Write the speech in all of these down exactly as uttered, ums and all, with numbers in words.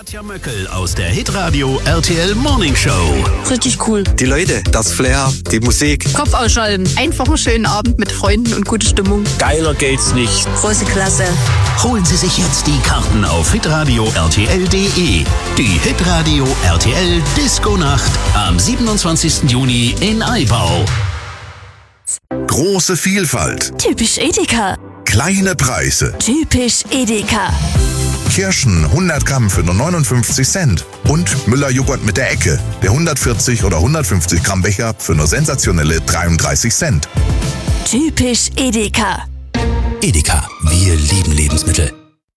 Katja Möckel aus der Hitradio R T L Morning Show. Richtig cool. Die Leute, das Flair, die Musik. Kopf ausschalten. Einfach einen schönen Abend mit Freunden und gute Stimmung. Geiler geht's nicht. Große Klasse. Holen Sie sich jetzt die Karten auf hitradio R T L punkt de. Die Hitradio R T L Disco Nacht am siebenundzwanzigsten Juni in Aibau. Große Vielfalt. Typisch Edeka. Kleine Preise. Typisch Edeka. Kirschen hundert Gramm für nur neunundfünfzig Cent. Und Müller-Joghurt mit der Ecke. Der hundertvierzig oder hundertfünfzig Gramm Becher für nur sensationelle dreiunddreißig Cent. Typisch Edeka. Edeka, wir lieben Lebensmittel.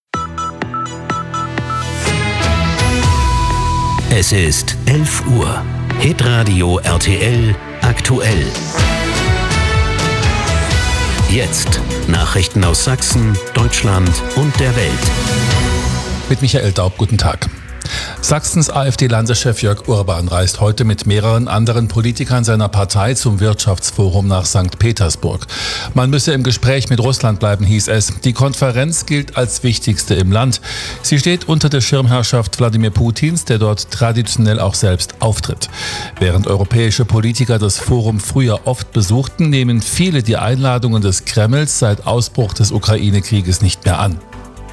Es ist elf Uhr. Hitradio R T L aktuell. Jetzt Nachrichten aus Sachsen, Deutschland und der Welt. Mit Michael Daub, guten Tag. Sachsens AfD-Landeschef Jörg Urban reist heute mit mehreren anderen Politikern seiner Partei zum Wirtschaftsforum nach Sankt Petersburg. Man müsse im Gespräch mit Russland bleiben, hieß es. Die Konferenz gilt als wichtigste im Land. Sie steht unter der Schirmherrschaft Wladimir Putins, der dort traditionell auch selbst auftritt. Während europäische Politiker das Forum früher oft besuchten, nehmen viele die Einladungen des Kremls seit Ausbruch des Ukraine-Krieges nicht mehr an.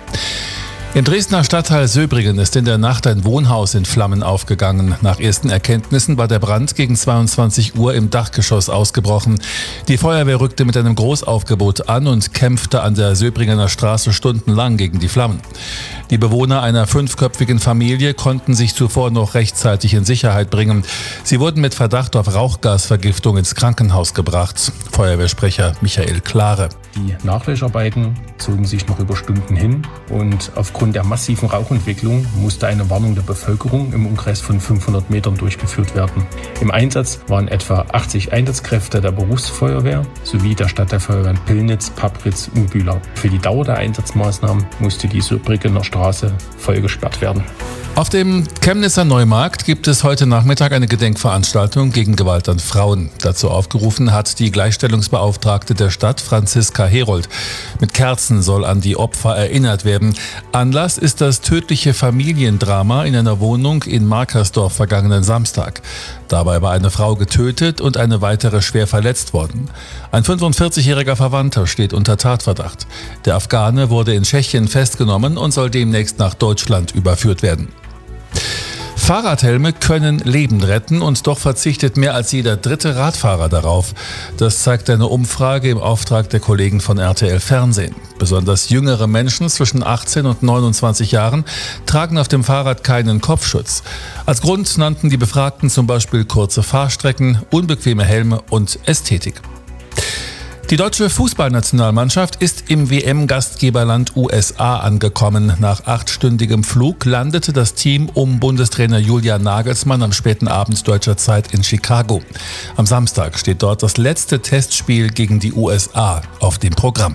Im Dresdner Stadtteil Söbrigen ist in der Nacht ein Wohnhaus in Flammen aufgegangen. Nach ersten Erkenntnissen war der Brand gegen zweiundzwanzig Uhr im Dachgeschoss ausgebrochen. Die Feuerwehr rückte mit einem Großaufgebot an und kämpfte an der Söbrigener Straße stundenlang gegen die Flammen. Die Bewohner einer fünfköpfigen Familie konnten sich zuvor noch rechtzeitig in Sicherheit bringen. Sie wurden mit Verdacht auf Rauchgasvergiftung ins Krankenhaus gebracht. Feuerwehrsprecher Michael Klare. Die Nachlöscharbeiten zogen sich noch über Stunden hin und aufgrund der massiven Rauchentwicklung musste eine Warnung der Bevölkerung im Umkreis von fünfhundert Metern durchgeführt werden. Im Einsatz waren etwa achtzig Einsatzkräfte der Berufsfeuerwehr sowie der Stadtteilfeuerwehren Pillnitz, Papritz und Bühlau. Für die Dauer der Einsatzmaßnahmen musste die Söbrigener Straße voll gesperrt werden. Auf dem Chemnitzer Neumarkt gibt es heute Nachmittag eine Gedenkveranstaltung gegen Gewalt an Frauen. Dazu aufgerufen hat die Gleichstellungsbeauftragte der Stadt, Franziska Herold. Mit Kerzen soll an die Opfer erinnert werden. Anlass ist das tödliche Familiendrama in einer Wohnung in Markersdorf vergangenen Samstag. Dabei war eine Frau getötet und eine weitere schwer verletzt worden. Ein fünfundvierzigjähriger Verwandter steht unter Tatverdacht. Der Afghane wurde in Tschechien festgenommen und soll demnächst nach Deutschland überführt werden. Fahrradhelme können Leben retten und doch verzichtet mehr als jeder dritte Radfahrer darauf. Das zeigt eine Umfrage im Auftrag der Kollegen von R T L Fernsehen. Besonders jüngere Menschen zwischen achtzehn und neunundzwanzig Jahren tragen auf dem Fahrrad keinen Kopfschutz. Als Grund nannten die Befragten zum Beispiel kurze Fahrstrecken, unbequeme Helme und Ästhetik. Die deutsche Fußballnationalmannschaft ist im W M-Gastgeberland U S A angekommen. Nach achtstündigem Flug landete das Team um Bundestrainer Julian Nagelsmann am späten Abend deutscher Zeit in Chicago. Am Samstag steht dort das letzte Testspiel gegen die U S A auf dem Programm.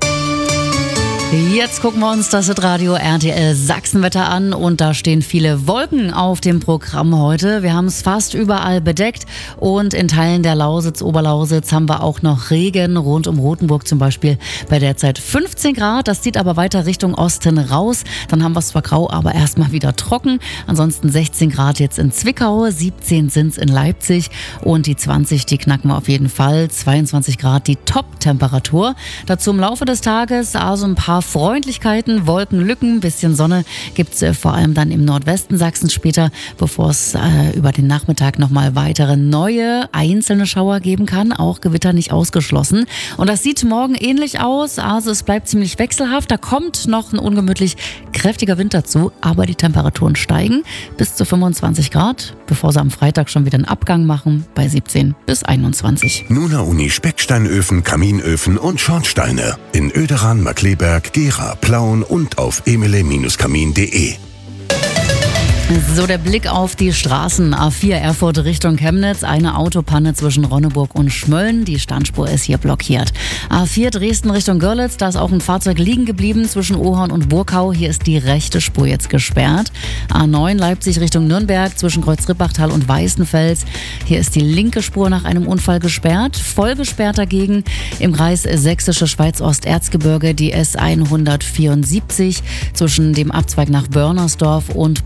Jetzt gucken wir uns das Radio R T L Sachsenwetter an und da stehen viele Wolken auf dem Programm heute. Wir haben es fast überall bedeckt und in Teilen der Lausitz, Oberlausitz haben wir auch noch Regen, rund um Rothenburg zum Beispiel bei derzeit fünfzehn Grad. Das zieht aber weiter Richtung Osten raus. Dann haben wir es zwar grau, aber erstmal wieder trocken. Ansonsten sechzehn Grad jetzt in Zwickau, siebzehn sind es in Leipzig und die zwanzig, die knacken wir auf jeden Fall. zweiundzwanzig Grad die Top-Temperatur. Dazu im Laufe des Tages also ein paar Freundlichkeiten, Wolkenlücken, bisschen Sonne gibt es äh, vor allem dann im Nordwesten Sachsens später, bevor es äh, über den Nachmittag nochmal weitere neue einzelne Schauer geben kann. Auch Gewitter nicht ausgeschlossen. Und das sieht morgen ähnlich aus. Also es bleibt ziemlich wechselhaft. Da kommt noch ein ungemütlich kräftiger Wind dazu, aber die Temperaturen steigen bis zu fünfundzwanzig Grad, bevor sie am Freitag schon wieder einen Abgang machen bei siebzehn bis einundzwanzig. Nuna Uni Specksteinöfen, Kaminöfen und Schornsteine. In Oederan, Markleberg, Gera, Plauen und auf emile Bindestrich kamin punkt de. So, der Blick auf die Straßen. A vier Erfurt Richtung Chemnitz. Eine Autopanne zwischen Ronneburg und Schmölln. Die Standspur ist hier blockiert. A vier Dresden Richtung Görlitz. Da ist auch ein Fahrzeug liegen geblieben zwischen Ohorn und Burkau. Hier ist die rechte Spur jetzt gesperrt. A neun Leipzig Richtung Nürnberg zwischen Kreuz-Rippachtal und Weißenfels. Hier ist die linke Spur nach einem Unfall gesperrt. Voll gesperrt dagegen im Kreis Sächsische Schweiz-Ost-Erzgebirge die S hundertvierundsiebzig zwischen dem Abzweig nach Börnersdorf und